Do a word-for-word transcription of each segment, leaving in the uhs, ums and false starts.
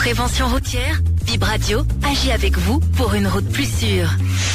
Prévention routière, Bip Radio agit avec vous pour une route plus sûre.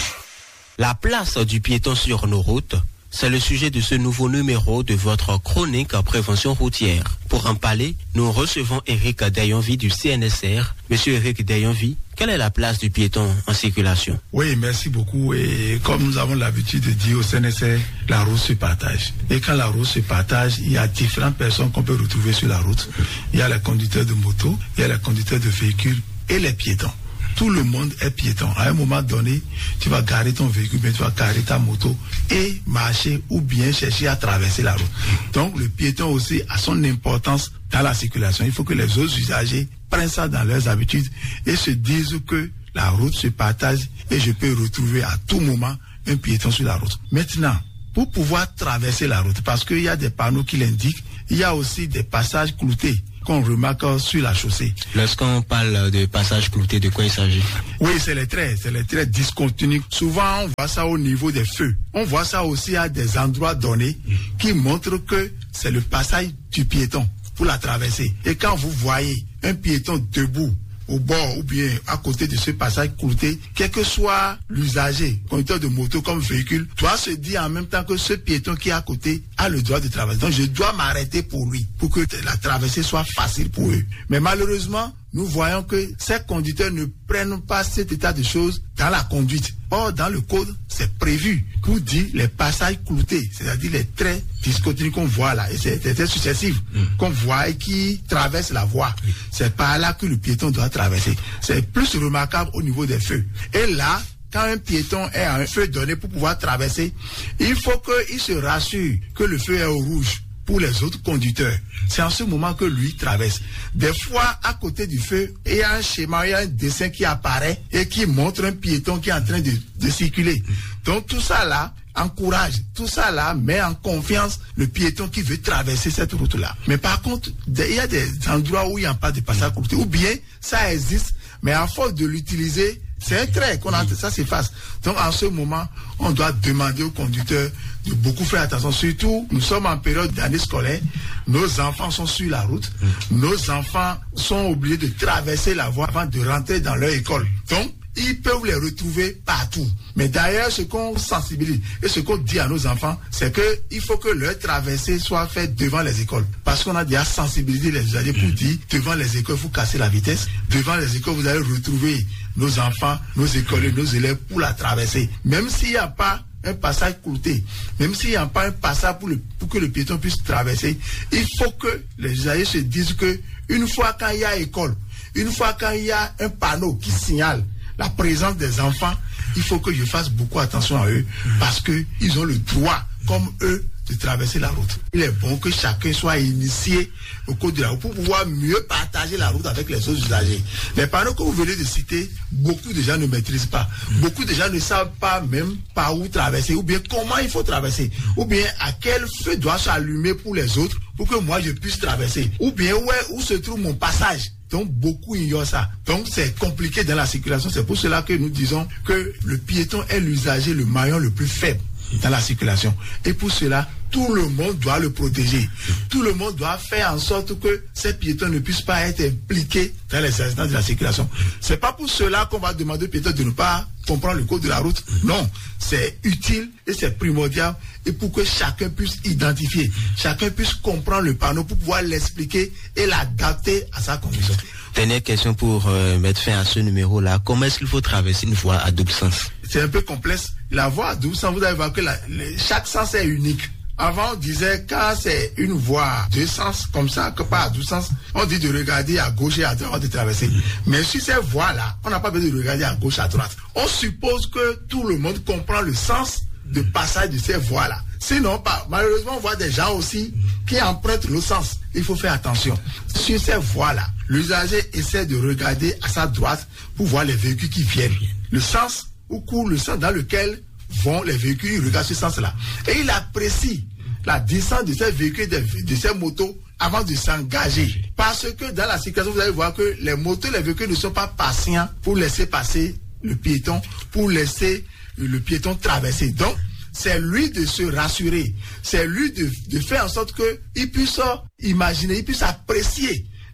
La place du piéton sur nos routes, c'est le sujet de ce nouveau numéro de votre chronique en prévention routière. Pour en parler, nous recevons Eric Dayonvi du C N S R. Monsieur Eric Dayonvi, quelle est la place du piéton en circulation? Oui, merci beaucoup. Et comme nous avons l'habitude de dire au C N S R, la route se partage. Et quand la route se partage, il y a différentes personnes qu'on peut retrouver sur la route. Il y a les conducteurs de moto, il y a les conducteurs de véhicules et les piétons. Tout le monde est piéton. À un moment donné, tu vas garer ton véhicule, mais tu vas garer ta moto et marcher ou bien chercher à traverser la route. Donc le piéton aussi a son importance dans la circulation. Il faut que les autres usagers prennent ça dans leurs habitudes et se disent que la route se partage et je peux retrouver à tout moment un piéton sur la route. Maintenant, pour pouvoir traverser la route, parce qu'il y a des panneaux qui l'indiquent, il y a aussi des passages cloutés qu'on remarque sur la chaussée. Lorsqu'on parle de passage clouté, de quoi il s'agit? Oui, c'est les traits, c'est les traits discontinus. Souvent, on voit ça au niveau des feux. On voit ça aussi à des endroits donnés qui montrent que c'est le passage du piéton pour la traverser. Et quand vous voyez un piéton debout au bord ou bien à côté de ce passage clouté, quel que soit l'usager, conducteur de moto comme véhicule, doit se dire en même temps que ce piéton qui est à côté a le droit de traverser. Donc je dois m'arrêter pour lui, pour que la traversée soit facile pour eux. Mais malheureusement, nous voyons que ces conducteurs ne prennent pas cet état de choses dans la conduite. Or, dans le code, c'est prévu pour dire les passages cloutés, c'est-à-dire les traits discontinus qu'on voit là, et c'est des traits successifs mmh. qu'on voit et qui traversent la voie. Mmh. C'est par là que le piéton doit traverser. C'est plus remarquable au niveau des feux. Et là, quand un piéton est à un feu donné pour pouvoir traverser, il faut qu'il se rassure que le feu est au rouge pour les autres conducteurs. C'est en ce moment que lui traverse. Des fois, à côté du feu, il y a un schéma, il y a un dessin qui apparaît et qui montre un piéton qui est en train de, de circuler. Donc tout ça là encourage, tout ça là met en confiance le piéton qui veut traverser cette route-là. Mais par contre, il y a des endroits où il n'y a pas de passage clouté, ou bien ça existe, mais à force de l'utiliser, c'est un trait qu'on a, ça s'efface. Donc en ce moment, on doit demander aux conducteurs de beaucoup faire attention. Surtout, nous sommes en période d'année scolaire, nos enfants sont sur la route, mmh. nos enfants sont obligés de traverser la voie avant de rentrer dans leur école. Donc, ils peuvent les retrouver partout. Mais d'ailleurs, ce qu'on sensibilise et ce qu'on dit à nos enfants, c'est qu'il faut que leur traversée soit faite devant les écoles. Parce qu'on a déjà sensibilisé les usagers pour dire, devant les écoles, il faut casser la vitesse. Devant les écoles, vous allez retrouver nos enfants, nos écoliers, nos élèves pour la traverser. Même s'il n'y a pas un passage clouté, même s'il n'y a pas un passage pour, le, pour que le piéton puisse traverser, il faut que les usagers se disent que une fois quand il y a école, une fois quand il y a un panneau qui signale la présence des enfants, il faut que je fasse beaucoup attention à eux parce qu'ils ont le droit, comme eux, de traverser la route. Il est bon que chacun soit initié au code de la route pour pouvoir mieux partager la route avec les autres usagers. Les panneaux que vous venez de citer, beaucoup de gens ne maîtrisent pas. Beaucoup de gens ne savent pas même par où traverser, ou bien comment il faut traverser, ou bien à quel feu doit s'allumer pour les autres pour que moi je puisse traverser, ou bien où, est, où se trouve mon passage. Donc, beaucoup ignorent ça. Donc, c'est compliqué dans la circulation. C'est pour cela que nous disons que le piéton est l'usager, le maillon le plus faible dans la circulation. Et pour cela, tout le monde doit le protéger. Tout le monde doit faire en sorte que ces piétons ne puissent pas être impliqués dans les accidents de la circulation. C'est pas pour cela qu'on va demander aux piétons de ne pas comprendre le code de la route. Non, c'est utile et c'est primordial et pour que chacun puisse identifier, chacun puisse comprendre le panneau pour pouvoir l'expliquer et l'adapter à sa condition. Dernière question pour euh, mettre fin à ce numéro-là. Comment est-ce qu'il faut traverser une voie à double sens? C'est un peu complexe. La voie à double sens, vous allez voir que la, le, chaque sens est unique. Avant, on disait quand c'est une voie à deux sens, comme ça, que pas à double sens, on dit de regarder à gauche et à droite avant de traverser. Mmh. Mais sur ces voies-là, on n'a pas besoin de regarder à gauche, à droite. On suppose que tout le monde comprend le sens de passage de ces voies-là. Sinon, pas, malheureusement, on voit des gens aussi qui empruntent le sens. Il faut faire attention. Sur ces voies-là, l'usager essaie de regarder à sa droite pour voir les véhicules qui viennent. Le sens, ou court le sens dans lequel vont les véhicules, il regarde ce sens-là. Et il apprécie la distance de ces véhicules, de, de ces motos, avant de s'engager. Parce que dans la circulation, vous allez voir que les motos, les véhicules ne sont pas patients pour laisser passer le piéton, pour laisser le piéton traverser. Donc, c'est lui de se rassurer. C'est lui de, de faire en sorte qu'il puisse imaginer, il puisse apprécier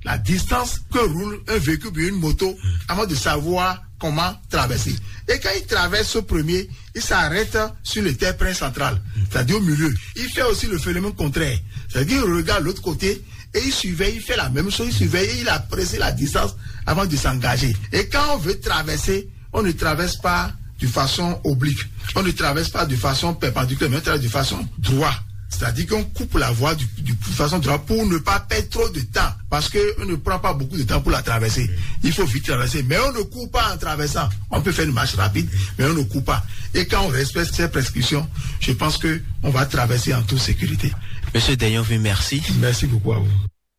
la distance que roule un véhicule ou une moto avant de savoir comment traverser. Et quand il traverse ce premier, il s'arrête sur le terre-plein central, c'est-à-dire au milieu. Il fait aussi le phénomène contraire, c'est-à-dire il regarde l'autre côté et il surveille, il fait la même chose, il surveille et il apprécie la distance avant de s'engager. Et quand on veut traverser, on ne traverse pas de façon oblique, on ne traverse pas de façon perpendiculaire, mais on traverse de façon droite. C'est-à-dire qu'on coupe la voie du, du, de façon droite pour ne pas perdre trop de temps. Parce qu'on ne prend pas beaucoup de temps pour la traverser. Il faut vite traverser. Mais on ne coupe pas en traversant. On peut faire une marche rapide, mais on ne coupe pas. Et quand on respecte ces prescriptions, je pense qu'on va traverser en toute sécurité. Monsieur Dayanvi, merci. Merci beaucoup à vous.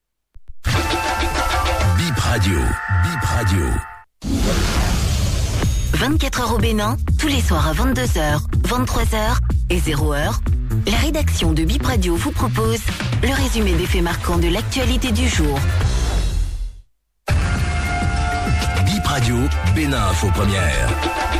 Bip Radio. Bip Radio. vingt-quatre heures au Bénin, tous les soirs à vingt-deux heures, vingt-trois heures et zéro heure. La rédaction de Bip Radio vous propose le résumé des faits marquants de l'actualité du jour. Bip Radio, Bénin Info Première.